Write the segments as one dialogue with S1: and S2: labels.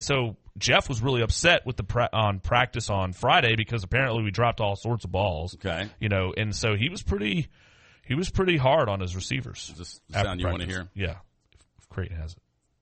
S1: so Jeff was really upset with on practice on Friday because apparently we dropped all sorts of balls.
S2: Okay.
S1: And so he was pretty hard on his receivers.
S2: Is this the sound you want to hear?
S1: Yeah. If Creighton has it.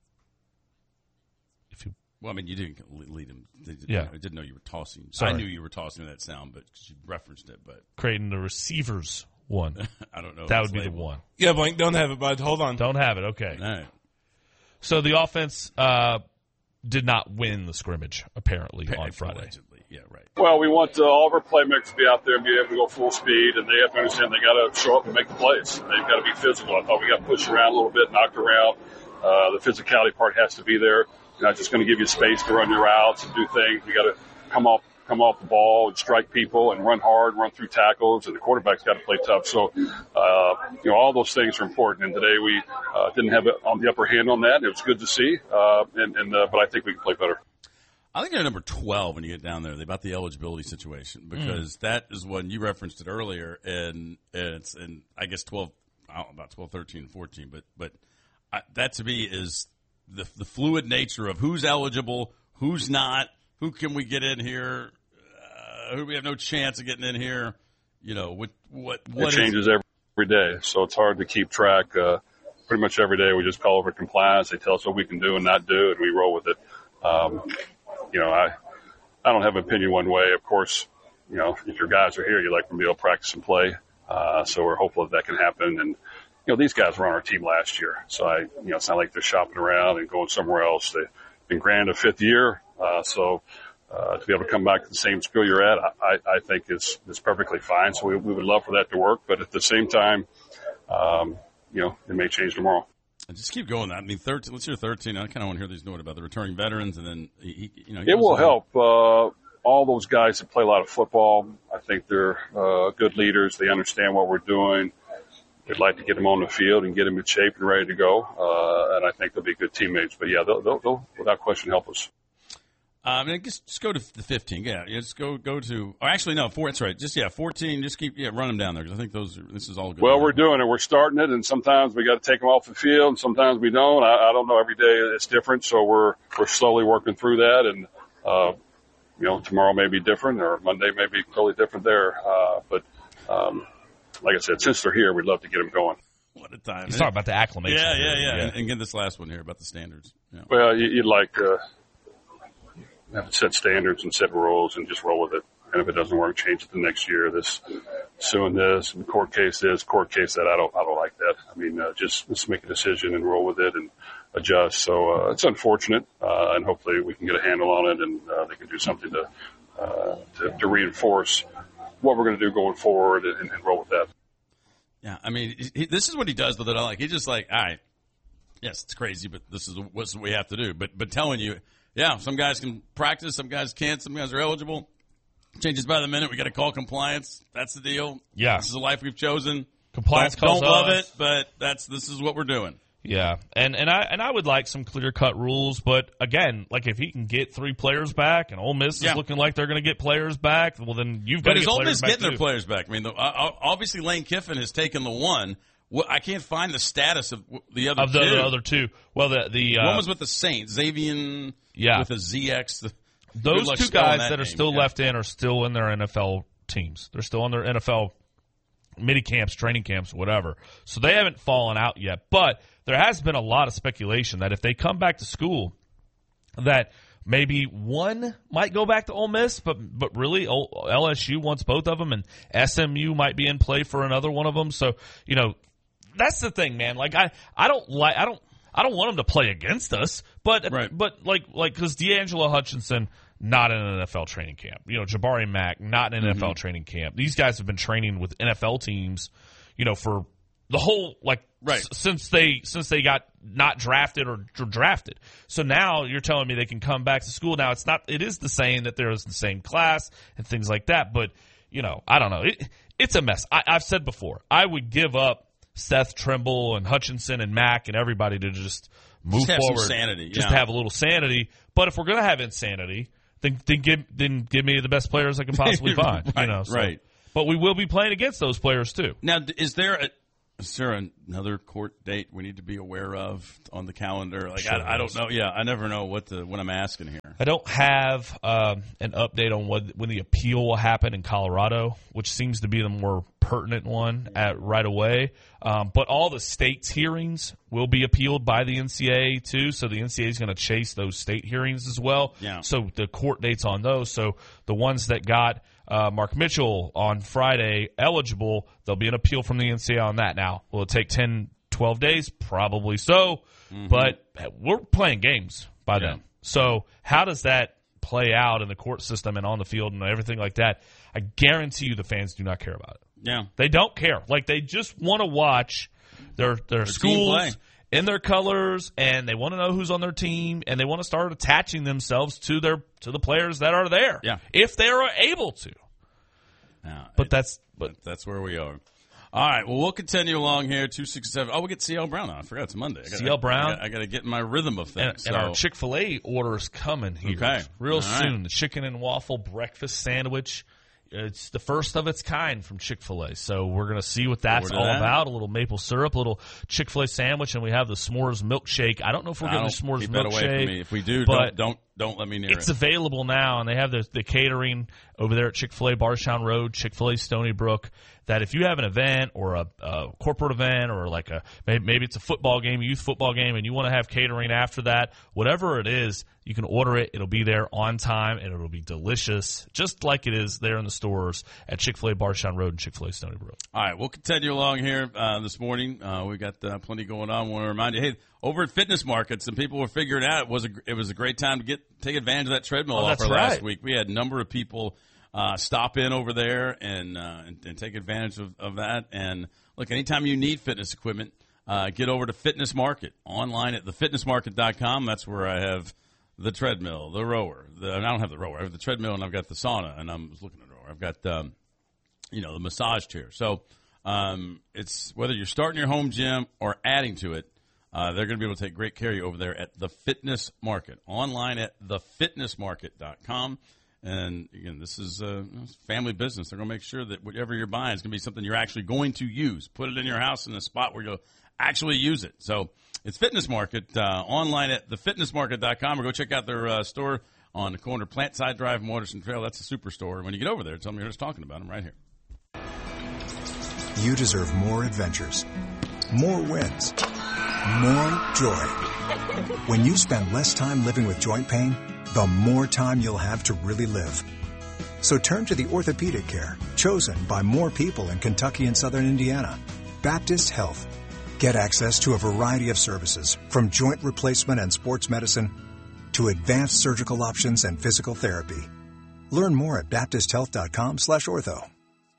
S2: Well, I mean, you didn't lead him. I didn't know you were tossing.
S1: Sorry.
S2: I knew you were tossing that sound, but you referenced it. But
S1: Creighton, the receivers won.
S2: I don't know.
S1: That would be the one.
S3: Yeah, Blank, don't have it, bud. Hold on.
S1: Don't have it. Okay.
S2: All right.
S1: So the offense did not win the scrimmage, apparently, on Friday.
S2: Allegedly. Yeah, right.
S4: Well, we want all of our playmakers to be out there and be able to go full speed, and they have to understand they got to show up and make the plays. They've got to be physical. I thought we got pushed around a little bit, knocked around. The physicality part has to be there. You're not just going to give you space to run your routes and do things. You got to come off the ball and strike people and run hard, run through tackles, and the quarterback's got to play tough. So, all those things are important. And today we didn't have it on the upper hand on that. It was good to see, but I think we can play better.
S2: I think they're number 12 when you get down there about the eligibility situation because that is when you referenced it earlier, and it's in I guess 12, about 12, 13, 14. But that to me is the fluid nature of who's eligible, who's not, who can we get in here, who we have no chance of getting in here. What
S4: it changes every day, so it's hard to keep track. Pretty much every day we just call over compliance. They tell us what we can do and not do, and we roll with it. I don't have an opinion one way. Of course, if your guys are here, you like them to be able to practice and play. So we're hopeful that can happen. And, these guys were on our team last year. So it's not like they're shopping around and going somewhere else. They've been granted a fifth year. So to be able to come back to the same school you're at, I think it's perfectly fine. So we would love for that to work. But at the same time, it may change tomorrow.
S2: Just keep going. I mean, 13. Let's hear 13. I kind of want to hear these note about the returning veterans, and then
S4: it will help. All those guys that play a lot of football, I think they're good leaders. They understand what we're doing. We'd like to get them on the field and get them in shape and ready to go. And I think they'll be good teammates. But yeah, they'll without question help us.
S2: Just go to the 15. Yeah, just go to. Oh, actually, no. That's right. 14. Just keep run them down there because I think this is all good.
S4: Well, we're doing it. We're starting it, and sometimes we got to take them off the field, and sometimes we don't. I don't know. Every day it's different, so we're slowly working through that. And tomorrow may be different, or Monday may be totally different there. But like I said, since they're here, we'd love to get them going.
S2: What a time!
S1: He's talking about the acclimation.
S2: Yeah. And get this last one here about the standards. Yeah.
S4: Well, you'd like to have to set standards and set rules and just roll with it. And if it doesn't work, change it the next year. This suing this, and court case this, court case that. I don't like that. I mean, just let's make a decision and roll with it and adjust. So it's unfortunate, and hopefully we can get a handle on it and they can do something to reinforce what we're going to do going forward and roll with that.
S2: Yeah, I mean, this is what he does that I like. He's just like, all right, yes, it's crazy, but this is what we have to do. But telling you, yeah, some guys can practice, some guys can't, some guys are eligible. Changes by the minute. We got to call compliance. That's the deal.
S1: Yeah,
S2: this is the life we've chosen.
S1: Compliance
S2: don't love it, but this is what we're doing.
S1: Yeah, and I would like some clear cut rules, but again, like if he can get 3 players back, and Ole Miss is looking like they're going to get players back, well then you've got to get players back. But is Ole Miss getting their players back? I mean, obviously Lane Kiffin has taken the one. I can't find the status of the other two. The other two. Well, the
S2: one was with the Saints, Xavier, with a ZX.
S1: Those 2 guys that are still left in are still in their NFL teams. They're still in their NFL mini camps, training camps, whatever. So they haven't fallen out yet. But there has been a lot of speculation that if they come back to school, that maybe one might go back to Ole Miss, but really LSU wants both of them, and SMU might be in play for another one of them. So that's the thing, man. Like I don't want them to play against us, but like because D'Angelo Hutchinson not in an NFL training camp, Jabari Mack not in an NFL training camp. These guys have been training with NFL teams, for the whole since they got not drafted or drafted. So now you're telling me they can come back to school. Now it is the same that they're in the same class and things like that, but I don't know. It's a mess. I've said before, I would give up Seth Trimble and Hutchinson and Mack and everybody to just move forward.
S2: Some sanity,
S1: just have a little sanity. But if we're going to have insanity, then give me the best players I can possibly find.
S2: Right.
S1: But we will be playing against those players too.
S2: Now, is there Is there another court date we need to be aware of on the calendar? Like, sure I don't know. Yeah, I never know what I'm asking here.
S1: I don't have an update on when the appeal will happen in Colorado, which seems to be the more pertinent one right away. But all the states' hearings will be appealed by the NCAA too, so the NCAA is going to chase those state hearings as well.
S2: Yeah.
S1: So the court dates on those. So the ones that got Mark Mitchell on Friday eligible, there'll be an appeal from the NCAA on that. Now, will it take 10, 12 days? Probably so, but we're playing games by then. So how does that play out in the court system and on the field and everything like that? I guarantee you the fans do not care about it.
S2: Yeah.
S1: They don't care. Like, they just want to watch their schools in their colors, and they want to know who's on their team, and they want to start attaching themselves to the players that are there.
S2: Yeah.
S1: If they are able to. But that's
S2: where we are. All right, well, we'll continue along here. 267. Oh, we'll get C.L. Brown on. I forgot it's Monday.
S1: C.L. Brown.
S2: I got to get in my rhythm of things.
S1: And our Chick-fil-A order is coming here real soon. Right. The chicken and waffle breakfast sandwich. It's the first of its kind from Chick-fil-A. So we're going to see what that's all about. A little maple syrup, a little Chick-fil-A sandwich, and we have the s'mores milkshake. I don't know if we're getting the s'mores
S2: keep
S1: milkshake.
S2: That away from me. If we do, don't let me near it.
S1: It's available now, and they have the catering over there at Chick-fil-A, Barstown Road, Chick-fil-A, Stony Brook, that if you have an event or a corporate event or like maybe it's a football game, a youth football game, and you want to have catering after that, whatever it is, you can order it. It'll be there on time, and it'll be delicious, just like it is there in the stores at Chick-fil-A, Barstown Road, and Chick-fil-A, Stony Brook.
S2: All right, we'll continue along here this morning. We got plenty going on. I want to remind you, hey, over at Fitness Market, some people were figuring out it was a great time to take advantage of that treadmill offer last week. We had a number of people stop in over there and take advantage of that. And look, anytime you need fitness equipment, get over to Fitness Market online at thefitnessmarket.com. That's where I have the treadmill, the rower. I don't have the rower. I have the treadmill, and I've got the sauna, and I'm looking at the rower. I've got the massage chair. So it's whether you're starting your home gym or adding to it, they're going to be able to take great care of you over there at the Fitness Market, online at thefitnessmarket.com. And, again, this is family business. They're going to make sure that whatever you're buying is going to be something you're actually going to use. Put it in your house in a spot where you'll actually use it. So it's Fitness Market, online at thefitnessmarket.com, or go check out their store on the corner, Plantside Drive, Waterston Trail. That's a superstore. And when you get over there, tell them you're just talking about them right here.
S5: You deserve more adventures, more wins, more joy. When you spend less time living with joint pain, the more time you'll have to really live. So turn to the orthopedic care chosen by more people in Kentucky and Southern Indiana. Baptist Health. Get access to a variety of services, from joint replacement and sports medicine to advanced surgical options and physical therapy. Learn more at baptisthealth.com/ortho.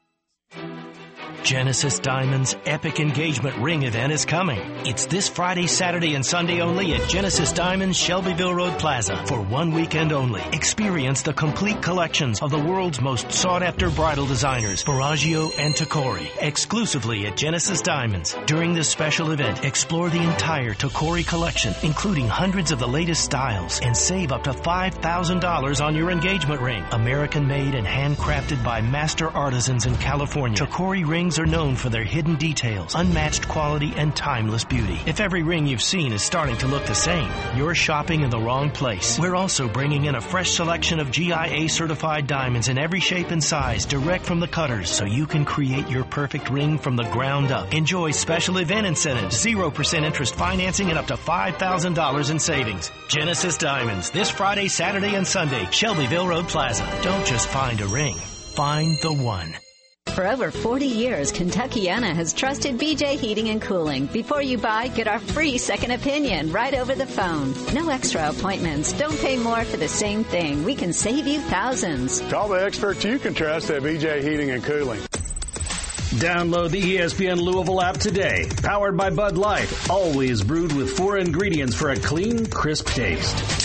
S6: Genesis Diamonds' epic engagement ring event is coming. It's this Friday, Saturday, and Sunday only at Genesis Diamonds, Shelbyville Road Plaza. For one weekend only, experience the complete collections of the world's most sought-after bridal designers, Bellagio and Tacori, exclusively at Genesis Diamonds. During this special event, explore the entire Tacori collection, including hundreds of the latest styles, and save up to $5,000 on your engagement ring. American-made and handcrafted by master artisans in California, Tacori rings are known for their hidden details, unmatched quality, and timeless beauty. If every ring you've seen is starting to look the same, you're shopping in the wrong place. We're also bringing in a fresh selection of GIA-certified diamonds in every shape and size, direct from the cutters, so you can create your perfect ring from the ground up. Enjoy special event incentives, 0% interest financing, and up to $5,000 in savings. Genesis Diamonds, this Friday, Saturday, and Sunday, Shelbyville Road Plaza. Don't just find a ring, find the one.
S7: For over 40 years, Kentuckiana has trusted BJ Heating and Cooling. Before you buy, get our free second opinion right over the phone. No extra appointments. Don't pay more for the same thing. We can save you thousands.
S8: Call the experts you can trust at BJ Heating and Cooling.
S9: Download the ESPN Louisville app today. Powered by Bud Light. Always brewed with 4 ingredients for a clean, crisp taste.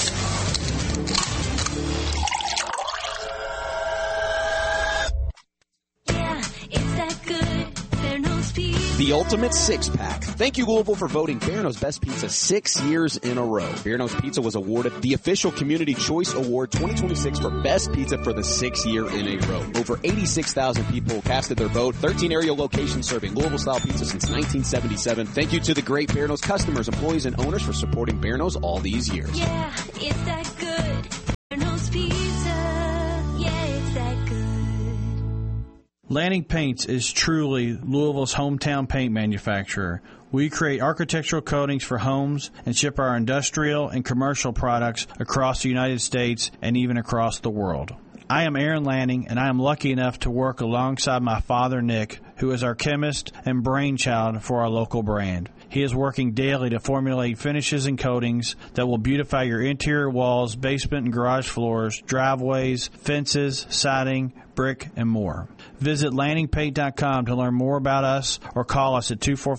S10: The ultimate six-pack, Thank you, Louisville, for voting Barano's Best Pizza 6 years in a row. Barano's Pizza was awarded the official Community Choice Award 2026 for Best Pizza for the 6th year in a row. Over 86,000 people casted their vote. 13 area locations serving Louisville-style pizza since 1977. Thank you to the great Barano's customers, employees, and owners for supporting Barano's all these years.
S11: Yeah, it's that good. Barano's Pizza. Yeah, it's that good.
S12: Lanning Paints is truly Louisville's hometown paint manufacturer. We create architectural coatings for homes and ship our industrial and commercial products across the United States and even across the world. I am Aaron Lanning, and I am lucky enough to work alongside my father, Nick, who is our chemist and brainchild for our local brand. He is working daily to formulate finishes and coatings that will beautify your interior walls, basement and garage floors, driveways, fences, siding, brick, and more. Visit LanningPaint.com to learn more about us or call us at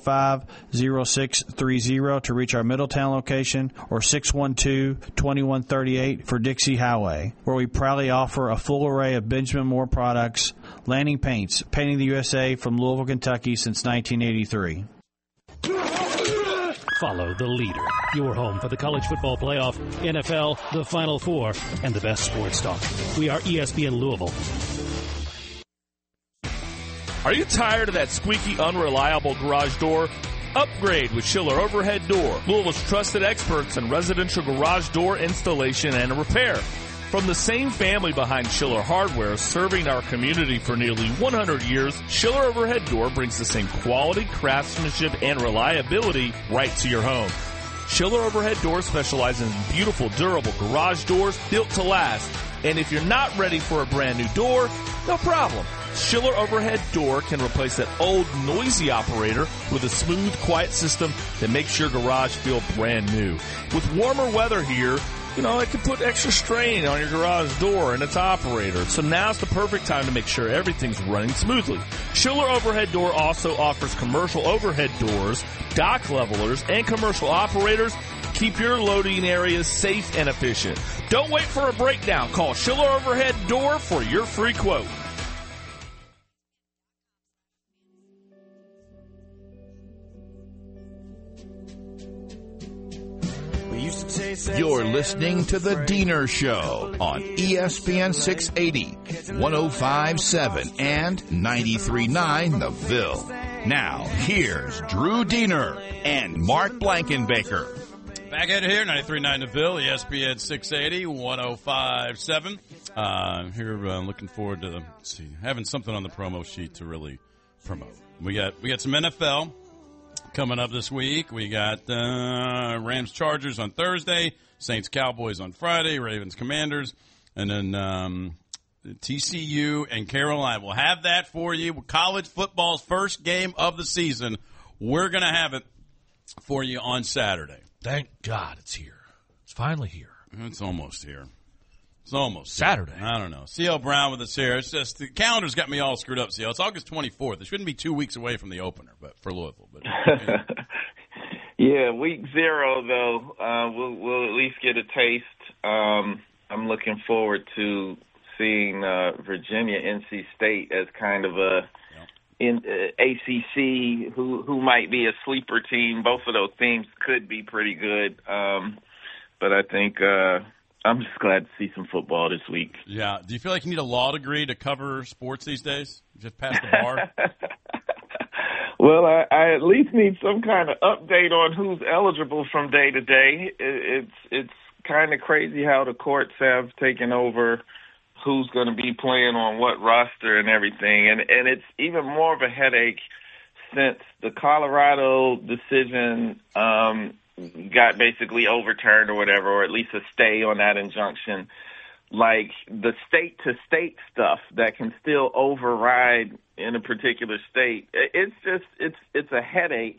S12: 245-0630 to reach our Middletown location or 612-2138 for Dixie Highway, where we proudly offer a full array of Benjamin Moore products. Lanning Paints, painting the USA from Louisville, Kentucky since 1983.
S13: Follow the leader. Your home for the college football playoff, NFL, the Final Four, and the best sports talk. We are ESPN Louisville.
S1: Are you tired of that squeaky, unreliable garage door? Upgrade with Schiller Overhead Door, Louisville's trusted experts in residential garage door installation and repair. From the same family behind Schiller Hardware, serving our community for nearly 100 years, Schiller Overhead Door brings the same quality, craftsmanship, and reliability right to your home. Schiller Overhead Door specializes in beautiful, durable garage doors built to last. And if you're not ready for a brand new door, no problem. Schiller Overhead Door can replace that old, noisy operator with a smooth, quiet system that makes your garage feel brand new. With warmer weather here, it can put extra strain on your garage door and its operator. So now's the perfect time to make sure everything's running smoothly. Schiller Overhead Door also offers commercial overhead doors, dock levelers, and commercial operators. Keep your loading areas safe and efficient. Don't wait for a breakdown. Call Schiller Overhead Door for your free quote.
S14: You're listening to The Diener Show on ESPN 680, 105.7, and 93.9 The Ville. Now, here's Drew Diener and Mark Blankenbaker.
S2: Back at it here, 93.9 The Ville, ESPN 680, 105.7. Here, looking forward to having something on the promo sheet to really promote. We got some NFL coming up this week. We got Rams Chargers on Thursday, Saints Cowboys on Friday, Ravens Commanders, and then TCU and Carolina. We'll have that for you. College football's first game of the season. We're going to have it for you on Saturday.
S1: Thank God it's here. It's finally here.
S2: It's almost here. It's almost
S1: Saturday.
S2: Here. I don't know. C.L. Brown with us here. It's just the calendar's got me all screwed up, C.L. It's August 24th. It shouldn't be 2 weeks away from the opener, but for Louisville. But
S15: yeah, week 0 though. We'll at least get a taste. I'm looking forward to seeing Virginia, NC State as kind of a in ACC who might be a sleeper team. Both of those teams could be pretty good, but I think. I'm just glad to see some football this week.
S2: Yeah. Do you feel like you need a law degree to cover sports these days? Just pass the bar?
S15: Well, I at least need some kind of update on who's eligible from day to day. It's kind of crazy how the courts have taken over who's going to be playing on what roster and everything. And it's even more of a headache since the Colorado decision got basically overturned or whatever, or at least a stay on that injunction. Like the state-to-state stuff that can still override in a particular state, it's a headache.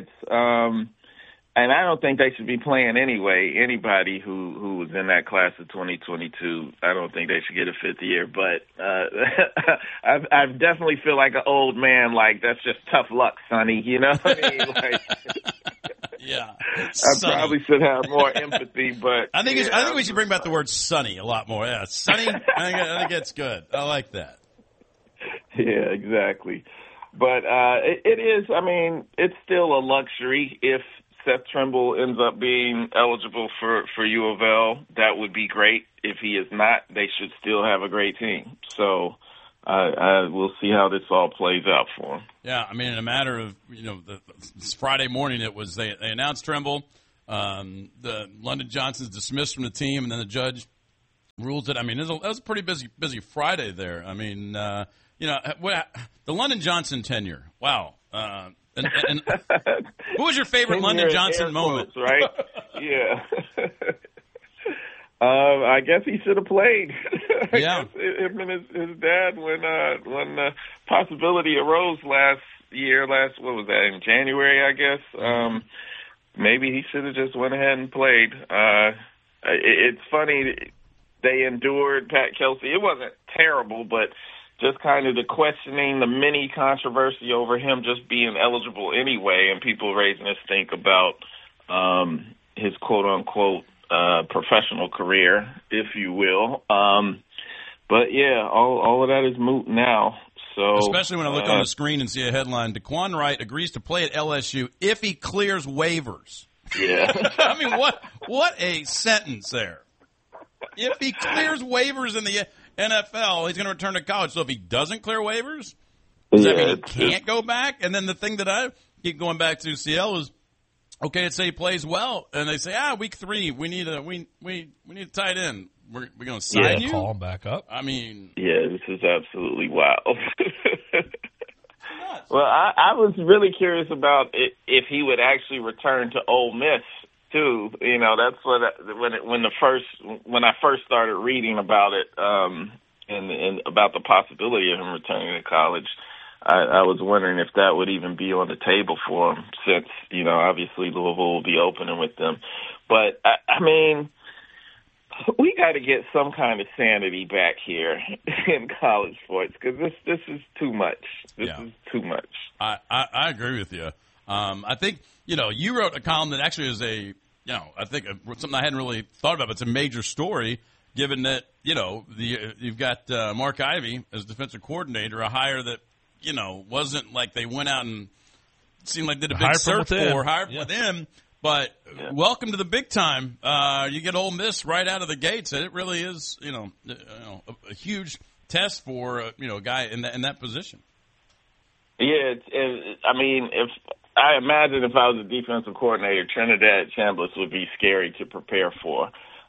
S15: And I don't think they should be playing anyway. Anybody who was in that class of 2022, I don't think they should get a fifth year. But I definitely feel like an old man. Like that's just tough luck, Sonny. You know what I mean? Like.
S2: Yeah,
S15: I probably should have more empathy, but
S2: I think we should bring back the word "sunny" a lot more. Yeah, sunny. I think it's good. I like that.
S15: Yeah, exactly. But it is, I mean, it's still a luxury. If Seth Trimble ends up being eligible for U of L, that would be great. If he is not, they should still have a great team. So I will see how this all plays out for him.
S2: Yeah, I mean, in a matter of, this Friday morning, it was they announced Trimble. The London Johnson's dismissed from the team, and then the judge rules it. I mean, it was a pretty busy Friday there. I mean, the London Johnson tenure. Wow. And who was your favorite London Johnson moment?
S15: Quotes, right? Yeah. I guess he should have played. I guess him and his dad when the possibility arose last what was that, in January, I guess. Maybe he should have just went ahead and played. It's funny, they endured Pat Kelsey. It wasn't terrible, but just kind of the questioning, the mini controversy over him just being eligible anyway, and people raising his stink about his quote-unquote professional career, if you will. But, yeah, all of that is moot now. So,
S2: especially when I look on the screen and see a headline, DeQuan Wright agrees to play at LSU if he clears waivers.
S15: Yeah.
S2: I mean, what a sentence there. If he clears waivers in the NFL, he's going to return to college. So if he doesn't clear waivers, does that mean he can't go back? And then the thing that I keep going back to, CL, is, okay, let's say he plays well, and they say, week 3, we need a tight end. We're going to sign you?
S1: Call him back up.
S2: I mean.
S15: Yeah, this is absolutely wild. Well, I was really curious about if he would actually return to Ole Miss too. That's when I first started reading about it, and about the possibility of him returning to college. I was wondering if that would even be on the table for him, since obviously Louisville will be opening with them. But I mean, we got to get some kind of sanity back here in college sports, because this is too much. This is too much.
S2: I agree with you. I think you wrote a column that actually is I think something I hadn't really thought about. But it's a major story, given that you've got Mark Ivey as defensive coordinator, a hire that wasn't like they went out and seemed like did a big search for, hired within. But welcome to the big time. You get Ole Miss right out of the gates, and it really is, a huge test for a guy in that position. Yeah,
S15: I mean, I imagine if I was a defensive coordinator, Trinidad Chambliss would be scary to prepare for.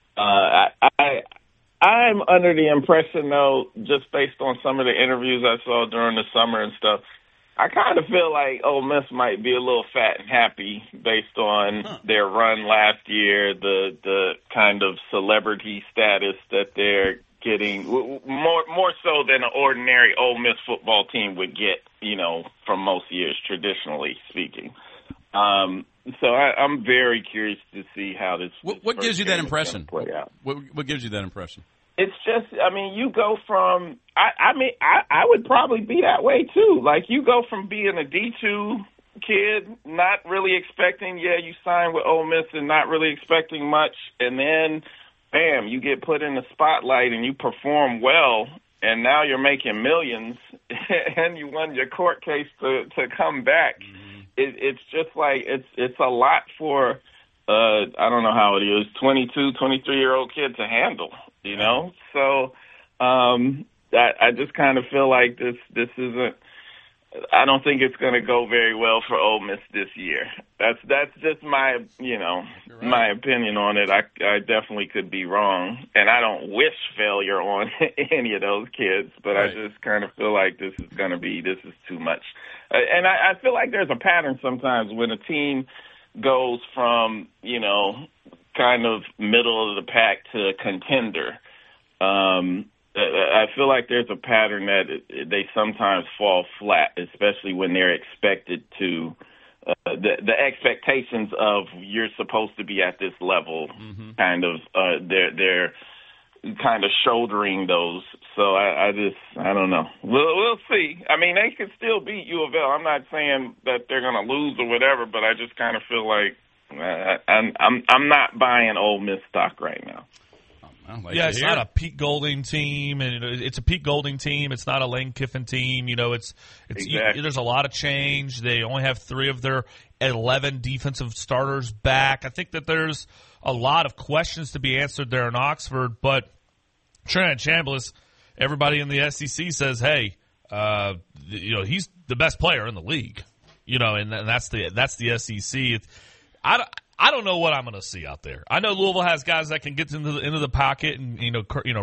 S15: I'm under the impression, though, just based on some of the interviews I saw during the summer and stuff, I kind of feel like Ole Miss might be a little fat and happy based on their run last year, the kind of celebrity status that they're getting, more so than an ordinary Ole Miss football team would get, from most years, traditionally speaking. So I'm very curious to see how this.
S2: What gives you that impression? What gives you that impression?
S15: It's just, I mean, you go from, I would probably be that way too. Like, you go from being a D2 kid, not really expecting, you sign with Ole Miss and not really expecting much, and then, bam, you get put in the spotlight and you perform well, and now you're making millions, and you won your court case to come back. Mm-hmm. It's just like, it's a lot for, I don't know how it is, 22, 23-year-old kid to handle. So I just kind of feel like this isn't. I don't think it's going to go very well for Ole Miss this year. That's just my my opinion on it. I definitely could be wrong, and I don't wish failure on any of those kids. But right. I just kind of feel like this is too much, and I feel like there's a pattern sometimes when a team goes from kind of middle of the pack to contender. I feel like there's a pattern that they sometimes fall flat, especially when they're expected to. The expectations of you're supposed to be at this level, kind of they're kind of shouldering those. So I don't know. We'll see. I mean, they could still beat U of L. I'm not saying that they're going to lose or whatever, but I just kind of feel like I'm not buying Ole Miss stock right now.
S1: It's not a Pete Golding team, and it's a Pete Golding team. It's not a Lane Kiffin team. It's
S15: exactly.
S1: There's a lot of change. They only have 3 of their 11 defensive starters back. I think that there's a lot of questions to be answered there in Oxford, but Trent Chambliss, everybody in the SEC says, hey, he's the best player in the league. And that's the SEC. I don't know what I'm going to see out there. I know Louisville has guys that can get into the pocket and